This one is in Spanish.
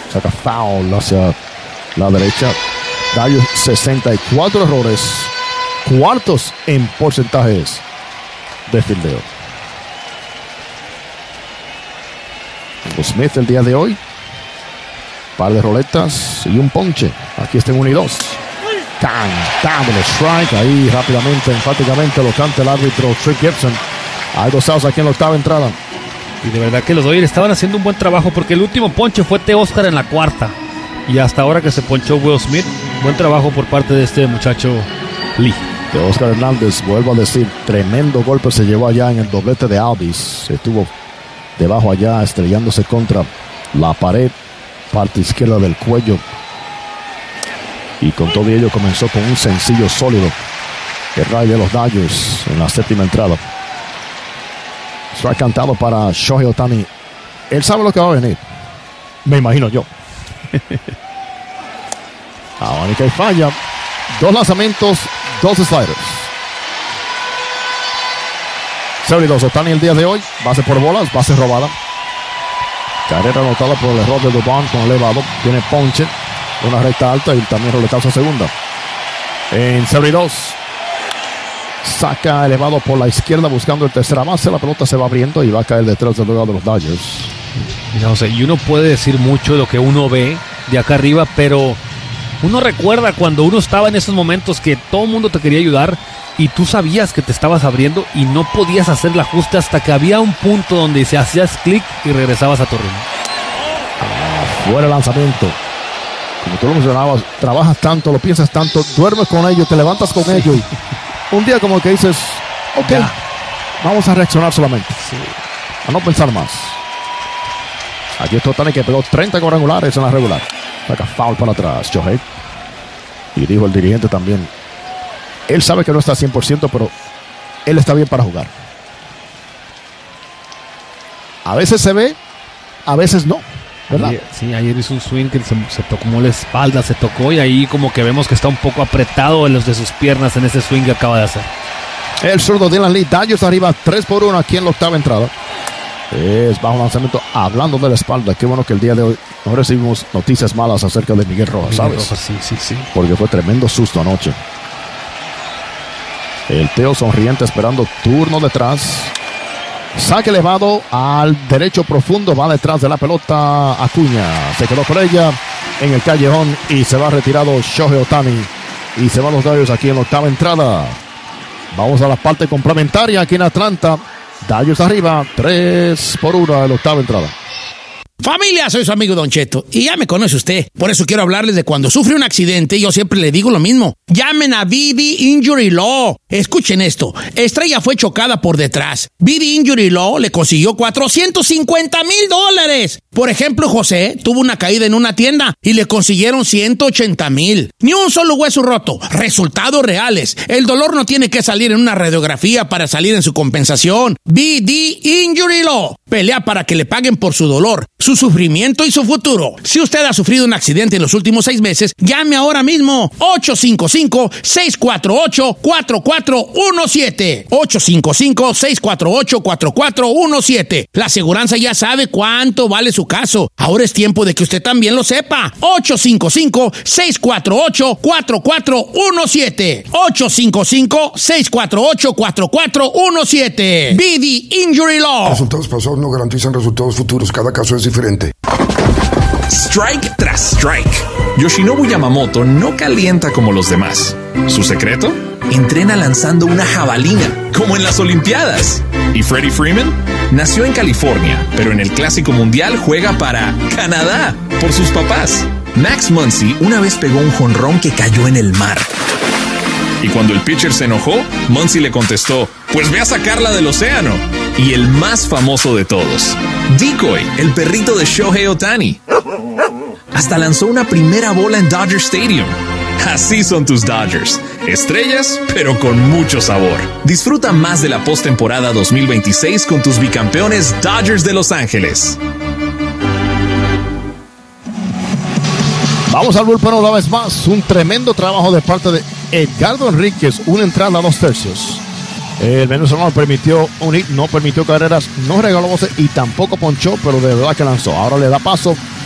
Saca foul hacia la derecha. Dodgers 64 errores, cuartos en porcentajes de fildeo. Smith el día de hoy, par de roletas y un ponche. Aquí está en 1 y 2. Cantable strike. Ahí rápidamente, enfáticamente lo canta el árbitro Trick Gibson. Hay 2 outs aquí en la octava entrada. Y de verdad que los Dodgers estaban haciendo un buen trabajo, porque el último ponche fue Teoscar en la cuarta. Y hasta ahora que se ponchó Will Smith, buen trabajo por parte de este muchacho Lee. Teoscar Hernández, vuelvo a decir, tremendo golpe se llevó allá en el doblete de Albies. Estuvo debajo allá, estrellándose contra la pared, parte izquierda del cuello. Y con todo ello comenzó con un sencillo sólido. El Ray de los Dodgers en la séptima entrada. Strike cantado para Shohei Ohtani. Él sabe lo que va a venir, me imagino yo. Abanico y falla. 2 lanzamientos, 2 sliders. 0-2 Ohtani el día de hoy. Base por bolas, base robada. Carrera anotada por el error de Dubon con elevado. Tiene ponche, una recta alta y también roletazo a segunda. En 0-2. Saca elevado por la izquierda buscando el tercera base. La pelota se va abriendo y va a caer detrás del lugar de los Dodgers. Mira, José, y uno puede decir mucho de lo que uno ve de acá arriba, pero uno recuerda cuando uno estaba en esos momentos que todo el mundo te quería ayudar y tú sabías que te estabas abriendo y no podías hacer el ajuste hasta que había un punto donde se hacías clic y regresabas a tu ritmo. Fuera el lanzamiento. Como tú lo mencionabas, trabajas tanto, lo piensas tanto, duermes con ellos, te levantas con ellos y un día como que dices, ok, vamos a reaccionar solamente, a no pensar más. Aquí está Ohtani que pegó 30 cuadrangulares en la regular. Saca foul para atrás, Shohei. Y dijo el dirigente también, él sabe que no está 100%, pero él está bien para jugar. A veces se ve, a veces no, ¿verdad? Sí, ayer hizo un swing que se tocó como la espalda, se tocó y ahí como que vemos que está un poco apretado en los de sus piernas en ese swing que acaba de hacer. El zurdo Dylan Lee, Dodgers arriba 3-1 aquí en la octava entrada. Es bajo lanzamiento, hablando de la espalda. Qué bueno que el día de hoy no recibimos noticias malas acerca de Miguel Rojas, ¿sabes? Sí. Porque fue tremendo susto anoche. El Teo sonriente esperando turno detrás. Saque elevado al derecho profundo, va detrás de la pelota Acuña. Se quedó por ella en el callejón y se va retirado Shohei Ohtani. Y se van los Dodgers aquí en la octava entrada. Vamos a la parte complementaria aquí en Atlanta. Dodgers arriba, 3-1 en la octava entrada. Familia, soy su amigo Don Cheto y ya me conoce usted. Por eso quiero hablarles de cuando sufre un accidente. Yo siempre le digo lo mismo. Llamen a BD Injury Law. Escuchen esto. Estrella fue chocada por detrás. BD Injury Law le consiguió $450,000. Por ejemplo, José tuvo una caída en una tienda y le consiguieron $180,000. Ni un solo hueso roto. Resultados reales. El dolor no tiene que salir en una radiografía para salir en su compensación. BD Injury Law. Pelea para que le paguen por su dolor, su sufrimiento y su futuro. Si usted ha sufrido un accidente en los últimos 6 meses, llame ahora mismo. 855-648-4417. 855-648-4417. La aseguranza ya sabe cuánto vale su caso. Ahora es tiempo de que usted también lo sepa. 855-648-4417. 855-648-4417. BD Injury Law. Resultados pasados no garantizan resultados futuros. Cada caso es diferente. Strike tras strike. Yoshinobu Yamamoto no calienta como los demás. ¿Su secreto? Entrena lanzando una jabalina, como en las Olimpiadas. ¿Y Freddie Freeman? Nació en California, pero en el Clásico Mundial juega para Canadá, por sus papás. Max Muncy una vez pegó un jonrón que cayó en el mar. Y cuando el pitcher se enojó, Muncy le contestó, pues ve a sacarla del océano. Y el más famoso de todos, Decoy, el perrito de Shohei Ohtani. Hasta lanzó una primera bola en Dodger Stadium. Así son tus Dodgers. Estrellas, pero con mucho sabor. Disfruta más de la postemporada 2026 con tus bicampeones Dodgers de Los Ángeles. Vamos al bullpen una vez más. Un tremendo trabajo de parte de Edgardo Enríquez. Una entrada a 2 tercios. El venezolano permitió un hit, no permitió carreras, no regaló voces y tampoco ponchó, pero de verdad que lanzó. Ahora le da paso